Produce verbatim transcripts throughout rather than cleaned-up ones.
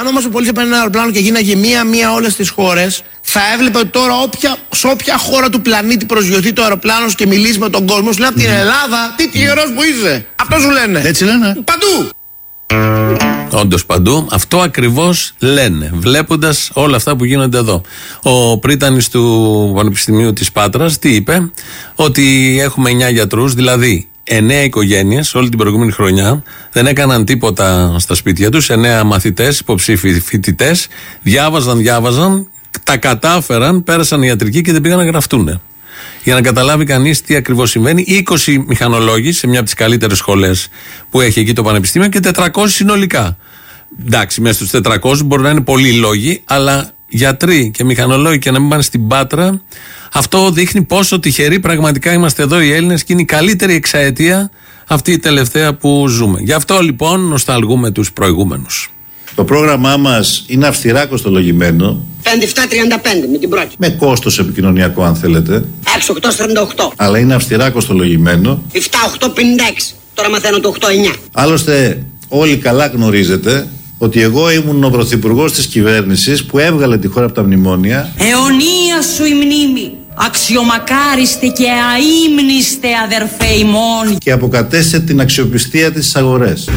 Αν όμως ο πολίτης έπαιρνε ένα αεροπλάνο και γίναγε μία-μία όλες τις χώρες, θα έβλεπε ότι τώρα όποια, σε όποια χώρα του πλανήτη προσγειωθεί το αεροπλάνο και μιλήσει με τον κόσμο, σου λέει από την Ελλάδα, τι τυχερός που είσαι. Αυτό σου λένε. Έτσι λένε. Παντού. Όντως παντού, αυτό ακριβώς λένε, βλέποντας όλα αυτά που γίνονται εδώ. Ο πρίτανης του Πανεπιστημίου της Πάτρας τι είπε? Ότι έχουμε εννιά γιατρούς, δηλαδή εννιά οικογένειες όλη την προηγούμενη χρονιά, δεν έκαναν τίποτα στα σπίτια τους, εννιά μαθητές, υποψήφοι φοιτητές, διάβαζαν, διάβαζαν, τα κατάφεραν, πέρασαν ιατρική και δεν πήγαν να γραφτούν. Για να καταλάβει κανείς τι ακριβώς συμβαίνει, είκοσι μηχανολόγοι σε μια από τις καλύτερες σχολές που έχει εκεί το Πανεπιστήμιο και τετρακόσιοι συνολικά. Εντάξει, μέσα στους τετρακόσιους μπορεί να είναι πολλοί λόγοι, αλλά γιατροί και μηχανολόγοι και να μην πάνε στην Πάτρα, αυτό δείχνει πόσο τυχεροί πραγματικά είμαστε εδώ οι Έλληνες και είναι η καλύτερη εξαετία αυτή η τελευταία που ζούμε. Γι' αυτό λοιπόν νοσταλγούμε τους προηγούμενους. Το πρόγραμμά μας είναι αυστηρά κοστολογημένο. πέντε επτά τριάντα πέντε με την πρώτη. Με κόστος επικοινωνιακό, αν θέλετε. έξι οκτώ τριάντα οκτώ. Αλλά είναι αυστηρά κοστολογημένο. επτά οκτώ πενήντα έξι. Τώρα μαθαίνω το οκτώ εννιά. Άλλωστε, όλοι καλά γνωρίζετε ότι εγώ ήμουν ο πρωθυπουργός της κυβέρνησης που έβγαλε τη χώρα από τα μνημόνια. Αιωνία σου η μνήμη, αξιομακάριστε και αείμνηστε αδερφέ ημών. Και αποκατέστησε την αξιοπιστία της στις αγορές.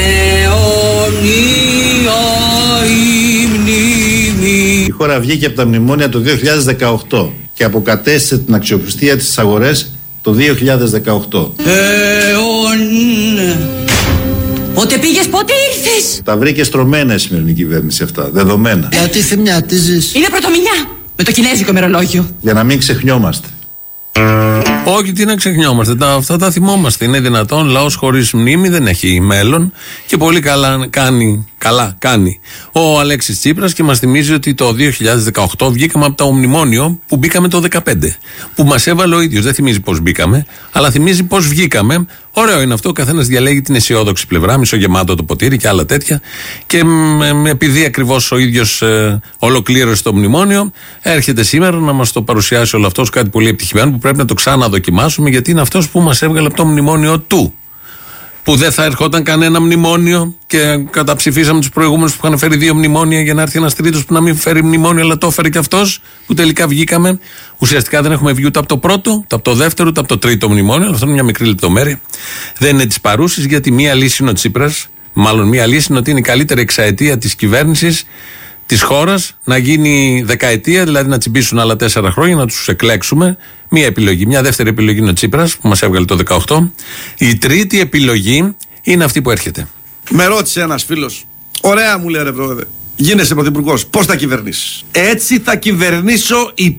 Αιωνία η μνήμη. Η χώρα βγήκε από τα μνημόνια το δύο χιλιάδες δεκαοκτώ και αποκατέστησε την αξιοπιστία της στις αγορές το δύο χιλιάδες δεκαοκτώ. Αιων... Πότε πήγες, πότε ήρθες? Τα βρήκε στρωμένα η σημερινή κυβέρνηση αυτά, δεδομένα. Γιατί θυμιάτιζες? Είναι πρωτομηνιά με το κινέζικο ημερολόγιο. Για να μην ξεχνιόμαστε. Όχι, τι να ξεχνιόμαστε. Τα, αυτά τα θυμόμαστε. Είναι δυνατόν. Λαός χωρίς μνήμη δεν έχει μέλλον. Και πολύ καλά κάνει, καλά κάνει ο Αλέξης Τσίπρας και μας θυμίζει ότι το δύο χιλιάδες δεκαοκτώ βγήκαμε από το μνημόνιο που μπήκαμε το δεκαπέντε. Που μας έβαλε ο ίδιος. Δεν θυμίζει πώς μπήκαμε, αλλά θυμίζει πώς βγήκαμε. Ωραίο είναι αυτό. Ο καθένας διαλέγει την αισιόδοξη πλευρά, μισογεμάτο το ποτήρι και άλλα τέτοια. Και μ, επειδή ακριβώς ο ίδιος ε, ολοκλήρωσε το μνημόνιο, έρχεται σήμερα να μας το παρουσιάσει όλο αυτό ως κάτι πολύ επιτυχημένο που πρέπει να το ξαναδοκιμάσουμε, γιατί είναι αυτός που μας έβγαλε από το μνημόνιο του. Που δεν θα ερχόταν κανένα μνημόνιο και καταψηφίσαμε τους προηγούμενους που είχαν φέρει δύο μνημόνια για να έρθει ένας τρίτος που να μην φέρει μνημόνιο, αλλά το έφερε και αυτός που τελικά βγήκαμε. Ουσιαστικά δεν έχουμε βγει ούτε από το πρώτο, ούτε από το δεύτερο, ούτε από το τρίτο μνημόνιο. Αλλά αυτό είναι μια μικρή λεπτομέρεια. Δεν είναι της παρούσης, γιατί μία λύση είναι ο Τσίπρας. Μάλλον μία λύση είναι ότι είναι η καλύτερη εξαετία της κυβέρνησης της χώρας να γίνει δεκαετία, δηλαδή να τσιμπήσουν άλλα τέσσερα χρόνια, να τους εκλέξουμε. Μία επιλογή. Μια δεύτερη επιλογή είναι ο Τσίπρας που μας έβγαλε το δεκαοκτώ. Η τρίτη επιλογή είναι αυτή που έρχεται. Με ρώτησε ένας φίλος, ωραία μου λέει ρε πρόεδρε, γίνεσαι πρωθυπουργός, πώς θα κυβερνήσεις? Έτσι θα κυβερνήσω